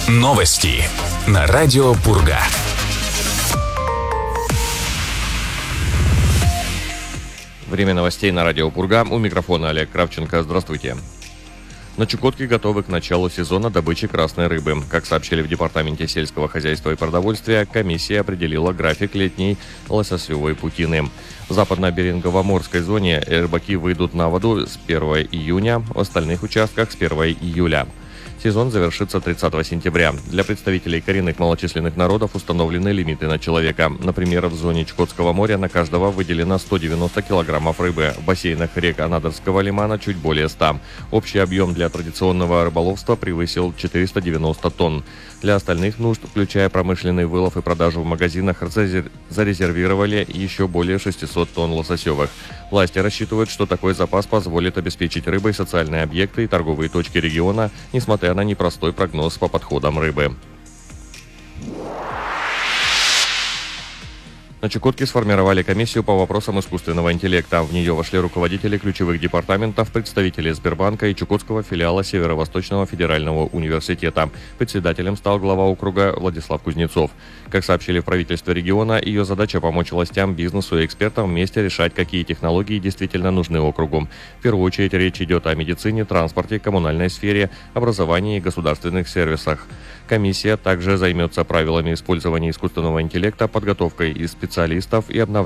Новости на радио Пурга. Время новостей на радио Пурга. У микрофона Олег Кравченко. Здравствуйте. На Чукотке готовы к началу сезона добычи красной рыбы. Как сообщили в Департаменте сельского хозяйства и продовольствия, комиссия определила график летней лососевой путины. В западно-берингово-морской зоне рыбаки выйдут на воду с 1 июня, в остальных участках с 1 июля. Сезон завершится 30 сентября. Для представителей коренных малочисленных народов установлены лимиты на человека. Например, в зоне Чукотского моря на каждого выделено 190 килограммов рыбы. В бассейнах рек Анадырского лимана чуть более 100. Общий объем для традиционного рыболовства превысил 490 тонн. Для остальных нужд, включая промышленный вылов и продажу в магазинах, зарезервировали еще более 600 тонн лососевых. Власти рассчитывают, что такой запас позволит обеспечить рыбой социальные объекты и торговые точки региона, несмотря на непростой прогноз по подходам рыбы. На Чукотке сформировали комиссию по вопросам искусственного интеллекта. В нее вошли руководители ключевых департаментов, представители Сбербанка и Чукотского филиала Северо-Восточного федерального университета. Председателем стал глава округа Владислав Кузнецов. Как сообщили в правительстве региона, ее задача помочь властям, бизнесу и экспертам вместе решать, какие технологии действительно нужны округу. В первую очередь речь идет о медицине, транспорте, коммунальной сфере, образовании и государственных сервисах. Комиссия также займется правилами использования искусственного интеллекта, подготовкой и специалистов и обновлением